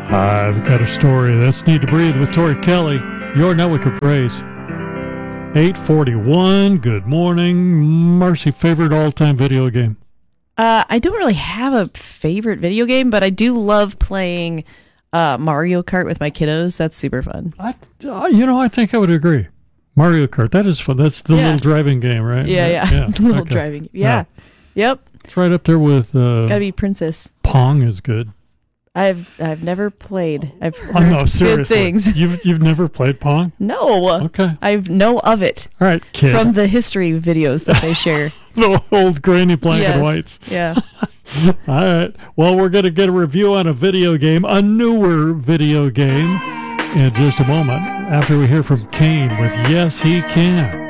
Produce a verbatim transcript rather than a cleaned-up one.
I've got a story. That's Need to Breathe with Tori Kelly, your network of praise. eight forty-one, good morning. Marcy, favorite all-time video game? Uh, I don't really have a favorite video game, but I do love playing uh, Mario Kart with my kiddos. That's super fun. I, uh, you know, I think I would agree. Mario Kart, that is fun. That's the Yeah. little driving game, right? Yeah, yeah. yeah. little okay. driving. Yeah. Yep. It's right up there with uh, Gotta be Princess. Pong is good. I've I've never played. I've heard Oh, no, good seriously. things. You've, you've never played Pong? No. Okay. I know of it All right, kid. from the history videos that they share. The old grainy black Yes. and whites. Yeah. All right. Well, we're going to get a review on a video game, a newer video game, in just a moment after we hear from Kane with Yes, He Can.